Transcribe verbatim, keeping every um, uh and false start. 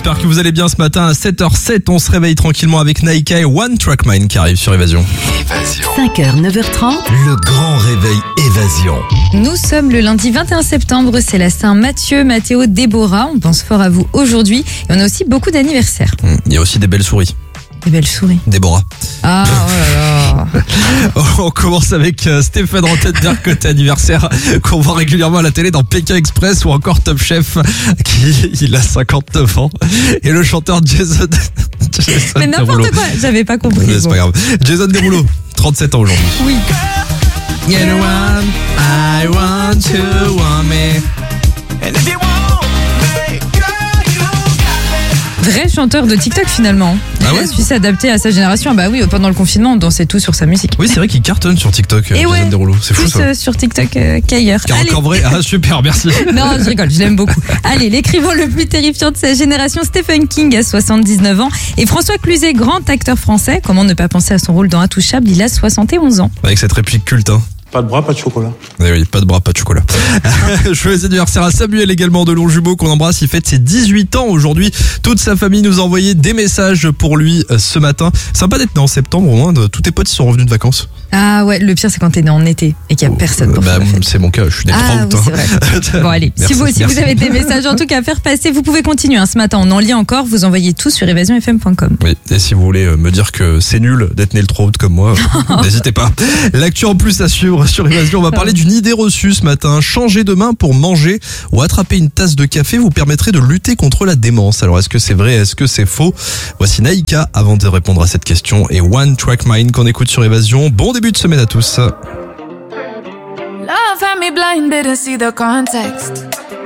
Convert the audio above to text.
j'espère que vous allez bien ce matin à sept heures sept. On se réveille tranquillement avec Naika et One Track Mind qui arrive sur Évasion. Évasion. cinq heures, neuf heures trente. Le grand réveil Évasion. Nous sommes le lundi vingt et un septembre, c'est la Saint-Mathieu, Mathéo, Déborah. On pense fort à vous aujourd'hui et on a aussi beaucoup d'anniversaires. Il y a aussi des belles souris. Des belles souris. Déborah. Ah, oh là là. On commence avec euh, Stéphane Rottenberg côté anniversaire qu'on voit régulièrement à la télé dans Pékin Express ou encore Top Chef qui il a cinquante-neuf ans et le chanteur Jason, Jason Mais n'importe Derulo. quoi, j'avais pas compris. Mais c'est Bon. pas grave. Jason Derulo, trente-sept ans aujourd'hui. Oui. You know what? I want to want me. Vrai chanteur de TikTok finalement. Ah Il ouais a su s'adapter à sa génération. Ah bah oui, pendant le confinement, on dansait tout sur sa musique. Oui, c'est vrai qu'il cartonne sur TikTok, euh, Et Jason ouais, Derulo. C'est fou Plus ça. euh, sur TikTok euh, qu'ailleurs. Car Allez. encore vrai. Ah super, merci. Non, je rigole, je l'aime beaucoup. Allez, l'écrivain le plus terrifiant de sa génération, Stephen King, a soixante-dix-neuf ans. Et François Cluzet, grand acteur français. Comment ne pas penser à son rôle dans Intouchable? Il a soixante et onze ans. Avec cette réplique culte, hein. Pas de bras, pas de chocolat. Eh oui, pas de bras, pas de chocolat. Joyeux anniversaire à Samuel également de Longjumeau qu'on embrasse. Il fête ses dix-huit ans aujourd'hui. Toute sa famille nous a envoyé des messages pour lui euh, ce matin. Sympa d'être né en septembre, au moins de- tous tes potes ils sont revenus de vacances. Ah ouais, le pire c'est quand t'es né en été et qu'il y a personne pour Bah, faire la fête. c'est mon cas, je suis né le trois Ah août. oui, hein. c'est vrai. Bon allez, Merci, si vous aussi merci. vous avez des messages en tout cas à faire passer, vous pouvez continuer. Hein. Ce matin, on en lit encore. Vous envoyez tout sur évasion f m point com. Oui, et si vous voulez euh, me dire que c'est nul d'être né le trois août comme moi, euh, n'hésitez pas. L'actu en plus à suivre sur Évasion. On va parler d'une idée reçue ce matin. Changer de main pour manger ou attraper une tasse de café vous permettrait de lutter contre la démence. Alors est-ce que c'est vrai, est-ce que c'est faux? Voici Naïka avant de répondre à cette question et One Track Mind qu'on écoute sur Évasion. Bon début de semaine à tous. Love had me blind, didn't see the context.